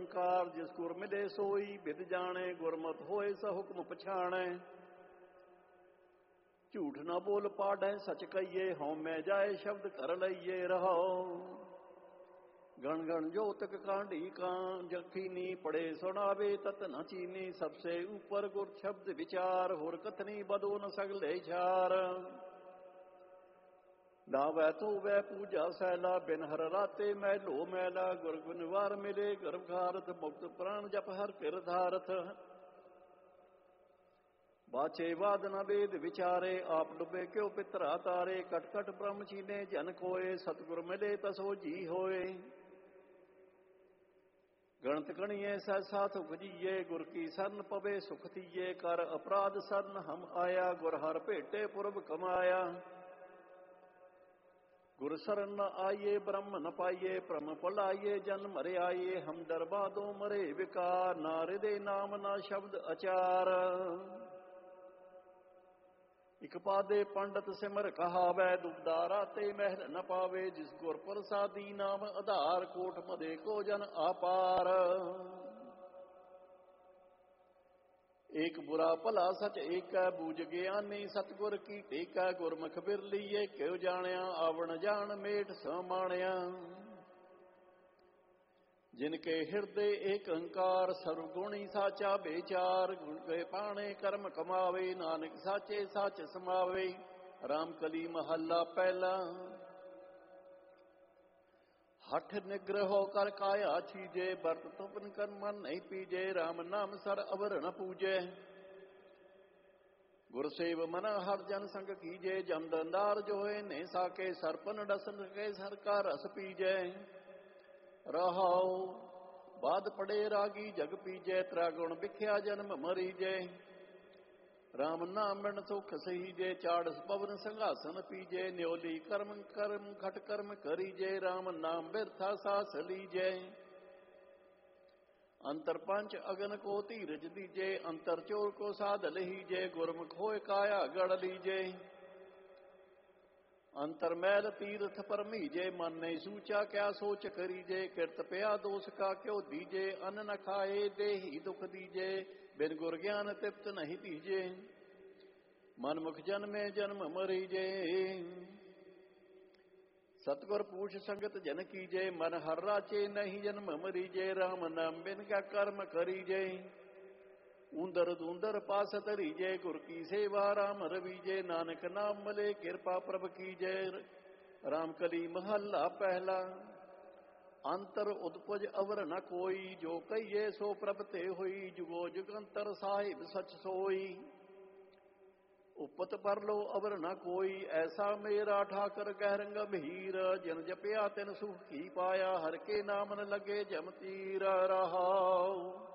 ਨਿਰੰਕਾਰ ਜਿਸ ਗੁਰ ਮਿਲੇ ਸੋਈ ਬਿਦ ਜਾਣੇ ਗੁਰਮਤਿ ਹੋਏ ਸ ਹੁਕਮ ਪਛਾਣੈ ਝੂਠ ਨਾ ਬੋਲ ਪਾੜੈ ਸਚ ਕਹੀਏ ਹਉਮੈ ਜਾਏ ਸ਼ਬਦ ਕਰ ਲਈਏ ਰਹਾਉ ਗਣ ਗਣ ਜੋਤਕ ਕਾਂਢੀ ਕਾਂ ਜਖੀਨੀ ਪੜੇ ਸੁਣਾਵੇ ਤਤ ਨ ਚੀਨੀ ਸਬਸੇ ਉਪਰ ਗੁਰ ਸ਼ਬਦ ਵਿਚਾਰ ਹੋਰ ਕਥਨੀ ਬਦੋ ਨ ਸਗਲੇ ਛਾਰ ਨਾਵੈ ਧੋਵੈ ਪੂਜਾ ਸੈਲਾ ਬਿਨ ਹਰ ਰਾਤੇ ਮੈਲੋ ਮੈਲਾ ਗੁਰ ਗੁਨਵਾਰ ਮਿਲੇ ਗਰਭ ਘਾਰਤ ਮੁਕਤ ਪ੍ਰਾਣ ਜਪ ਹਰ ਕਿਰ ਧਾਰਥ ਬਾਚੇ ਵਾਦ ਨ ਵੇਦ ਵਿਚਾਰੇ ਆਪ ਡੁੱਬੇ ਕਿਉ ਪਿਤਰਾ ਤਾਰੇ ਕਟ ਕਟ ਬ੍ਰਹਮ ਚੀਨੇ ਜਨ ਕੋਏ ਸਤਿਗੁਰ ਮਿਲੇ ਤਸੋ ਜੀ ਹੋਏ ਗਣਤ ਗਣੀਏ ਸਹਿਸਾ ਥੁਕ ਜੀਏ ਗੁਰ ਕੀ ਸਰਨ ਪਵੇ ਸੁਖ ਤੀਏ ਕਰ ਅਪਰਾਧ ਸਰਨ ਹਮ ਆਇਆ ਗੁਰ ਹਰ ਭੇਟੇ ਪੁਰਬ ਕਮਾਇਆ ਗੁਰ ਸਰਨ ਨ ਆਈਏ ਬ੍ਰਹਮ ਨ ਪਾਈਏ ਭ੍ਰਮ ਭੁਲਾਈਏ ਜਨ ਮਰਿ ਆਈਏ ਹਮ ਦਰਬਾਦੋ ਮਰੇ ਵਿਕਾਰ ਨਾ ਹਿਰਦੇ ਨਾਮ ਨਾ ਸ਼ਬਦ ਅਚਾਰ ਇਕ ਪਾਦੇ ਪੰਡਤ ਸਿਮਰ ਕਹਾਵੈ ਦੁਬਦਾਰਾ ਤੇ ਮਹਿਲ ਨ ਪਾਵੇ ਜਿਸ ਗੁਰ ਪ੍ਰਸਾਦੀ ਨਾਮ ਆਧਾਰ ਕੋਟ ਮਦੇ ਕੋ ਜਨ ਆਪਾਰ ਏਕ ਬੁਰਾ ਭਲਾ ਸਚ ਏਕੈ ਬੂਝ ਗਿਆਨੀ ਸਤਿਗੁਰ ਕੀ ਟੇਕੈ ਗੁਰਮੁਖ ਬਿਰਲੀਏ ਕਿਉ ਜਾਣਿਆ ਆਵਣ ਜਾਣ ਮੇਟ ਸਮਾਣਿਆ ਜਿਨ ਕੇ ਹਿਰਦੇ ਏਕ ਓੰਕਾਰ ਸਰਬ ਗੁਣੀ ਸਾਚਾ ਵਿਚਾਰ ਗੁਣ ਕੇ ਪਾਣੇ ਕਰਮ ਕਮਾਵੇ ਨਾਨਕ ਸਾਚੇ ਸੱਚ ਸਮਾਵੇ ਰਾਮ ਕਲੀ ਮਹੱਲਾ ਪਹਿਲਾ ਹਠ ਨਿਗ੍ਰਹੋ ਕਰ ਕਾਇਆ ਛੀਜੇ ਵਰਤ ਤੁਪਨ ਕਰ ਮਨ ਨਹੀਂ ਪੀਜੇ ਰਾਮ ਨਾਮ ਸਰ ਅਵਰ ਨ ਪੂਜੇ ਗੁਰ ਸੇਵ ਮਨ ਹਰ ਜਨ ਸੰਗ ਕੀਜੇ ਜਮ ਦੰਦਾਰ ਜੋਏ ਨੇ ਸਾਕੇ ਸਰਪਨ ਡਸਨ ਕੇ ਸਰ ਕਾ ਰਸ ਪੀਜੇ ਰਹਾਉ ਬਾਦ ਪੜੇ ਰਾਗੀ ਜਗ ਪੀਜੈ ਤ੍ਰਾ ਗੁਣ ਵਿਖਿਆ ਜਨਮ ਮਰੀਜੈ ਰਾਮ ਨਾਮ ਬਿਨ ਸੁਖ ਸਹੀਜੈ ਚਾੜਸ ਪਵਨ ਸੰਘਾਸਨ ਪੀਜੈ ਨਿਉਲੀ ਕਰਮ ਕਰਮ ਖਟ ਕਰਮ ਕਰੀਜੈ ਰਾਮ ਨਾਮ ਬਿਰਥਾ ਸਾਸ ਲੀਜੈ ਅੰਤਰ ਪੰਚ ਅਗਨ ਕੋ ਧੀਰਜ ਦੀਜੈ ਅੰਤਰ ਚੋਰ ਕੋ ਸਾਧ ਲਹੀਜੈ ਗੁਰਮੁਖ ਹੋਇ ਕਾਇਆ ਗੜ ਲੀਜੈ ਅੰਤਰ ਮੈਲ ਤੀਰਥ ਪਰਮੀਜੇ ਮਨ ਨਹੀਂ ਸੂਚਾ ਕਿਆ ਸੋਚ ਕਰੀਜੇ ਕਿਰਤ ਪਿਆ ਦੋਸ ਕਾ ਕਿਉ ਦੀਜੇ ਅੰਨ ਨ ਖਾਏ ਦੇਹੀ ਦੁਖ ਦੀਜੇ ਬਿਨ ਗੁਰ ਗਿਆਨ ਤਿਪਤ ਨਹੀਂ ਦੀਜੇ ਮਨ ਮੁਖ ਜਨਮੇ ਜਨਮ ਮਰੀਜੇ ਸਤਿਗੁਰ ਪੂਛ ਸੰਗਤ ਜਨ ਕੀਜੇ ਮਨ ਹਰ ਰਾਚੇ ਨਹੀਂ ਜਨਮ ਮਰੀਜੇ ਰਾਮ ਨਾਮ ਬਿਨ ਕਾ ਕਰਮ ਕਰੀਜੇ ਉਂਦਰ ਦੂੰਦਰ ਪਾਸ ਧਰੀਜੇ ਗੁਰ ਕੀ ਸੇਵਾ ਰਾਮ ਰਵੀਜੇ ਨਾਨਕ ਨਾਮ ਮਲੇ ਕਿਰਪਾ ਪ੍ਰਭ ਕੀਜੈ ਰਾਮ ਕਲੀ ਮਹੱਲਾ ਪਹਿਲਾ ਅੰਤਰ ਉਦਪਜ ਅਵਰ ਨ ਕੋਈ ਜੋ ਕਹੀਏ ਸੋ ਪ੍ਰਭ ਤੇ ਹੋਈ ਜੁਗੋ ਜੁਗੰਤਰ ਸਾਹਿਬ ਸਚ ਸੋਈ ਉਪਤ ਪਰਲੋ ਅਵਰ ਨ ਕੋਈ ਐਸਾ ਮੇਰਾ ਠਾਕਰ ਗਹਿਰ ਗੰਭੀਰ ਜਿਨ ਜਪਿਆ ਤਿਨ ਸੁਖ ਕੀ ਪਾਇਆ ਹਰ ਕੇ ਨਾਮ ਨ ਲਗੇ ਜਮ ਤੀਰ ਰਹਾਉ